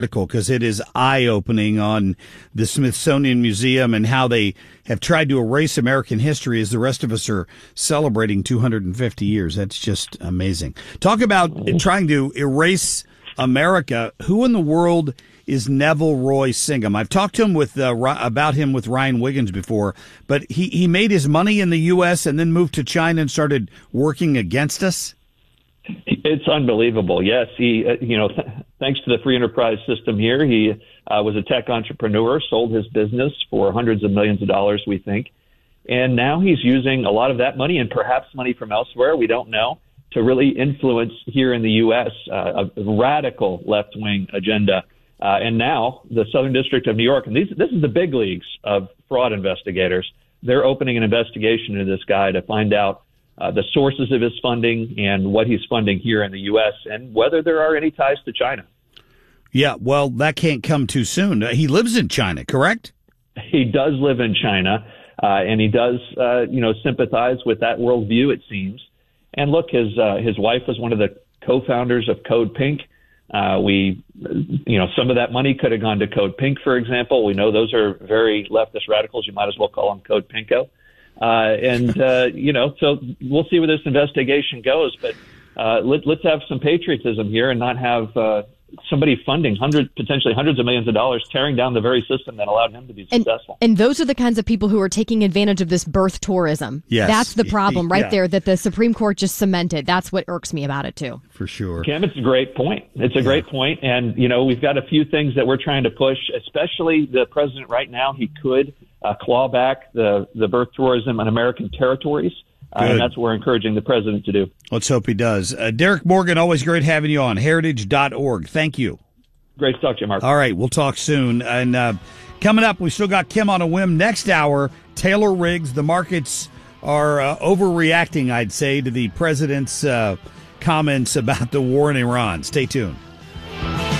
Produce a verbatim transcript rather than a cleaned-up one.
article because it is eye-opening on the Smithsonian Museum and how they have tried to erase American history as the rest of us are celebrating two hundred fifty years. That's just amazing. Talk about trying to erase America. Who in the world is Neville Roy Singham? I've talked to him with uh, about him with Ryan Wiggins before, but he, he made his money in the U S and then moved to China and started working against us. It's unbelievable. Yes, he, uh, you know, th- thanks to the free enterprise system here, he uh, was a tech entrepreneur, sold his business for hundreds of millions of dollars, we think. And now he's using a lot of that money and perhaps money from elsewhere, we don't know, to really influence here in the U S uh, a radical left-wing agenda. Uh, and now the Southern District of New York, and these, this is the big leagues of fraud investigators, they're opening an investigation into this guy to find out Uh, the sources of his funding and what he's funding here in the U S and whether there are any ties to China. Yeah, well, that can't come too soon. He lives in China, correct? He does live in China, uh, and he does, uh, you know, sympathize with that worldview, it seems. And look, his uh, his wife was one of the co-founders of Code Pink. Uh, we, you know, some of that money could have gone to Code Pink, for example. We know those are very leftist radicals. You might as well call them Code Pinko. Uh, and, uh, you know, so we'll see where this investigation goes. But uh, let, let's have some patriotism here and not have uh, somebody funding hundreds, potentially hundreds of millions of dollars, tearing down the very system that allowed him to be successful. And, and those are the kinds of people who are taking advantage of this birth tourism. Yes. That's the problem right yeah. there that the Supreme Court just cemented. That's what irks me about it, too. For sure. Cam, it's a great point. It's a yeah. great point. And, you know, we've got a few things that we're trying to push, especially the president right now. He could Uh, claw back the, the birth tourism on American territories, uh, and that's what we're encouraging the president to do. Let's hope he does. Uh, Derek Morgan, always great having you on, heritage dot org. Thank you. Great to talk to you, Mark. All right, we'll talk soon. And uh, coming up, we still got Kim on a whim. Next hour, Taylor Riggs. The markets are uh, overreacting, I'd say, to the president's uh, comments about the war in Iran. Stay tuned.